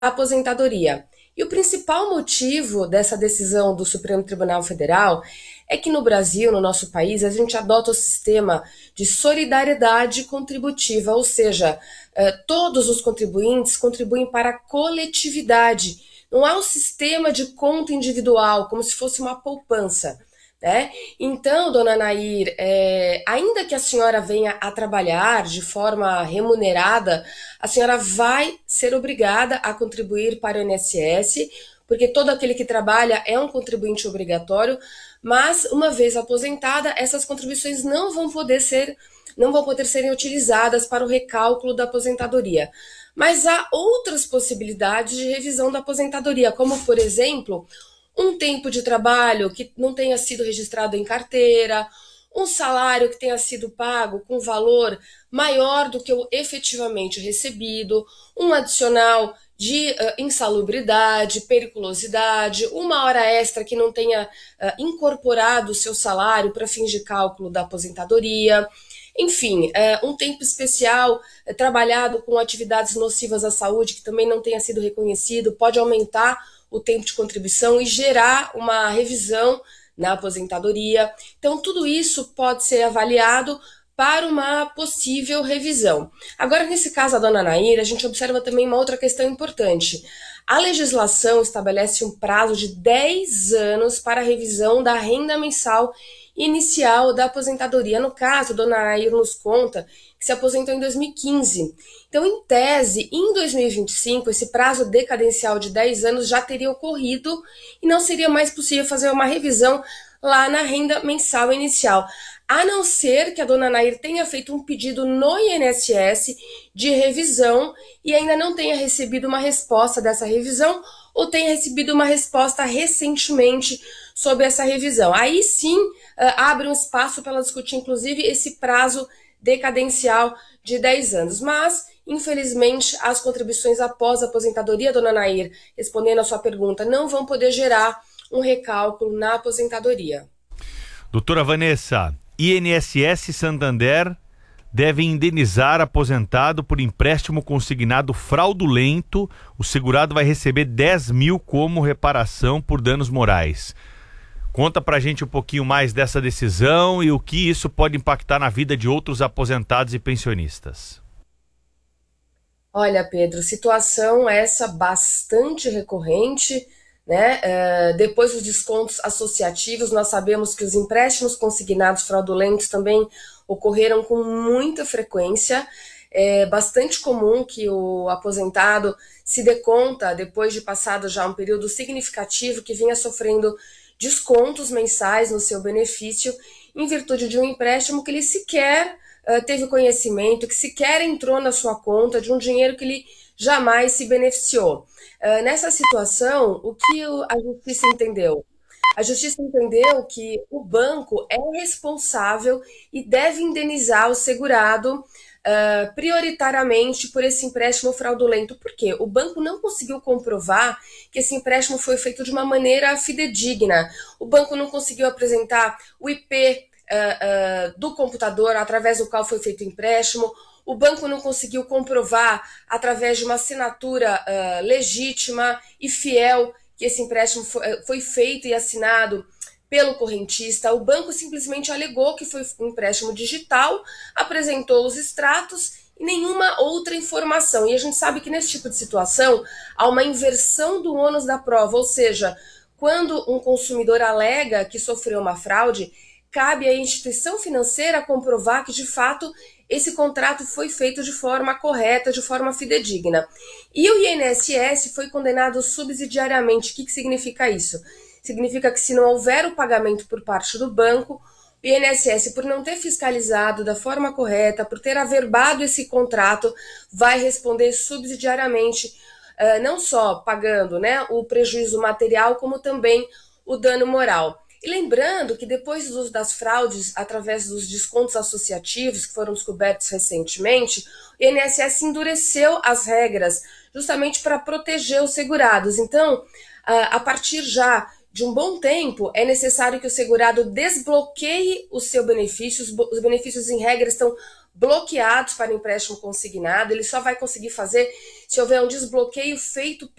aposentadoria. E o principal motivo dessa decisão do Supremo Tribunal Federal é que no Brasil, no nosso país, a gente adota o sistema de solidariedade contributiva, ou seja, todos os contribuintes contribuem para a coletividade. Não há um sistema de conta individual, como se fosse uma poupança. Né? Então, dona Nair, ainda que a senhora venha a trabalhar de forma remunerada, a senhora vai ser obrigada a contribuir para o INSS, porque todo aquele que trabalha é um contribuinte obrigatório, mas uma vez aposentada, essas contribuições não vão poder serem utilizadas para o recálculo da aposentadoria. Mas há outras possibilidades de revisão da aposentadoria, como, por exemplo, um tempo de trabalho que não tenha sido registrado em carteira, um salário que tenha sido pago com valor maior do que o efetivamente recebido, um adicional de insalubridade, periculosidade, uma hora extra que não tenha incorporado o seu salário para fins de cálculo da aposentadoria. Enfim, um tempo especial trabalhado com atividades nocivas à saúde que também não tenha sido reconhecido, pode aumentar o tempo de contribuição e gerar uma revisão na aposentadoria. Então, tudo isso pode ser avaliado para uma possível revisão. Agora, nesse caso, a dona Nair, a gente observa também uma outra questão importante. A legislação estabelece um prazo de 10 anos para a revisão da renda mensal inicial da aposentadoria. No caso, a dona Nair nos conta que se aposentou em 2015. Então, em tese, em 2025, esse prazo decadencial de 10 anos já teria ocorrido e não seria mais possível fazer uma revisão lá na renda mensal inicial, a não ser que a dona Nair tenha feito um pedido no INSS de revisão e ainda não tenha recebido uma resposta dessa revisão ou tenha recebido uma resposta recentemente sobre essa revisão. Aí sim, abre um espaço para ela discutir, inclusive, esse prazo decadencial de 10 anos. Mas, infelizmente, as contribuições após a aposentadoria, dona Nair, respondendo a sua pergunta, não vão poder gerar um recálculo na aposentadoria. Doutora Vanessa, INSS e Santander devem indenizar aposentado por empréstimo consignado fraudulento. O segurado vai receber 10 mil como reparação por danos morais. Conta pra gente um pouquinho mais dessa decisão e o que isso pode impactar na vida de outros aposentados e pensionistas. Olha, Pedro, situação essa bastante recorrente, né? Depois dos descontos associativos, nós sabemos que os empréstimos consignados fraudulentos também ocorreram com muita frequência. É bastante comum que o aposentado se dê conta, depois de passado já um período significativo, que vinha sofrendo descontos mensais no seu benefício em virtude de um empréstimo que ele sequer teve conhecimento, que sequer entrou na sua conta, de um dinheiro que ele jamais se beneficiou. Nessa situação, o que a justiça entendeu? A justiça entendeu que o banco é responsável e deve indenizar o segurado prioritariamente por esse empréstimo fraudulento. Por quê? O banco não conseguiu comprovar que esse empréstimo foi feito de uma maneira fidedigna. O banco não conseguiu apresentar o IP do computador através do qual foi feito o empréstimo. O banco não conseguiu comprovar através de uma assinatura legítima e fiel que esse empréstimo foi feito e assinado pelo correntista. O banco simplesmente alegou que foi um empréstimo digital, apresentou os extratos e nenhuma outra informação. E a gente sabe que nesse tipo de situação há uma inversão do ônus da prova, ou seja, quando um consumidor alega que sofreu uma fraude, cabe à instituição financeira comprovar que de fato esse contrato foi feito de forma correta, de forma fidedigna. E o INSS foi condenado subsidiariamente. O que significa isso? Significa que se não houver o pagamento por parte do banco, o INSS, por não ter fiscalizado da forma correta, por ter averbado esse contrato, vai responder subsidiariamente, não só pagando, né, o prejuízo material, como também o dano moral. E lembrando que depois das fraudes, através dos descontos associativos que foram descobertos recentemente, o INSS endureceu as regras justamente para proteger os segurados. Então, a partir já de um bom tempo, é necessário que o segurado desbloqueie o seu benefício. Os benefícios, em regra, estão bloqueados para empréstimo consignado. Ele só vai conseguir fazer se houver um desbloqueio feito